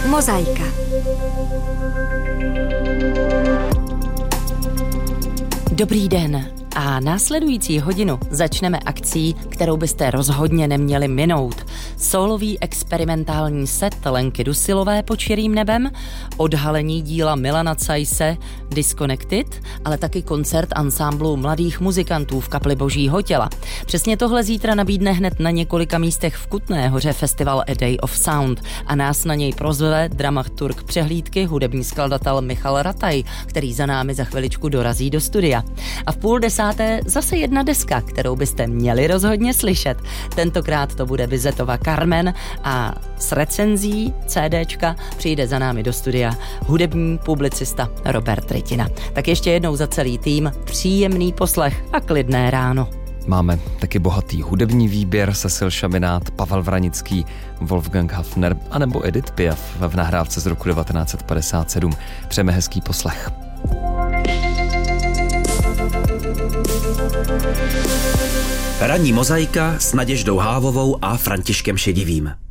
Mozaika. Dobrý den. A následující hodinu začneme akcí, kterou byste rozhodně neměli minout. Sólový experimentální set Lenky Dusilové Pod širým nebem, odhalení díla Milana Caise Disconnected, ale taky koncert ansámblu mladých muzikantů v kapli Božího těla. Přesně tohle zítra nabídne hned na několika místech v Kutné Hoře festival A Day of Sound a nás na něj prozve dramaturg přehlídky, hudební skladatel Michal Rataj, který za námi za chviličku dorazí do studia. A v 9:30 zase jedna deska, kterou byste měli rozhodně slyšet. Tentokrát to bude Bizetova Carmen a s recenzí CDčka přijde za námi do studia hudební publicista Robert Rytina. Tak ještě jednou za celý tým příjemný poslech a klidné ráno. Máme taky bohatý hudební výběr, Cecil Šaminát, Pavel Vranický, Wolfgang Hafner anebo Edith Piaf v nahrávce z roku 1957. Přejeme hezký poslech. Ranní mozaika s Naděždou Hávovou a Františkem Šedivým.